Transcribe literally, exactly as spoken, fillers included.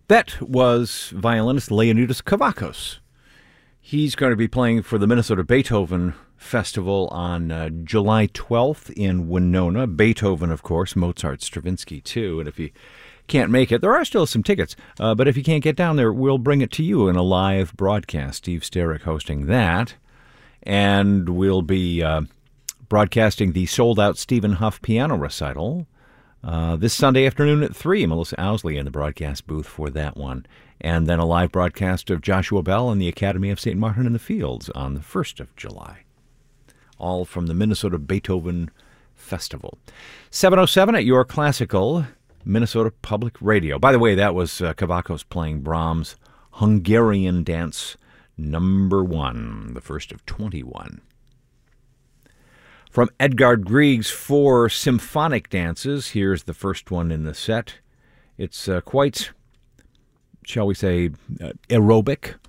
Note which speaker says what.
Speaker 1: That was violinist Leonidas Kavakos. He's going to be playing for the Minnesota Beethoven Festival on uh, July twelfth in Winona. Beethoven, of course, Mozart, Stravinsky, too. And if you can't make it, there are still some tickets. Uh, but if you can't get down there, we'll bring it to you in a live broadcast. Steve Sterick hosting that. And we'll be uh, broadcasting the sold-out Stephen Huff piano recital uh, this Sunday afternoon at three. Melissa Owsley in the broadcast booth for that one. And then a live broadcast of Joshua Bell and the Academy of Saint Martin in the Fields on the first of July. All from the Minnesota Beethoven Festival. seven oh seven at your classical Minnesota Public Radio. By the way, that was uh, Kavakos playing Brahms' Hungarian Dance Number One, the first of twenty-one. From Edvard Grieg's four symphonic dances, here's the first one in the set. It's uh, quite, shall we say, uh, aerobic,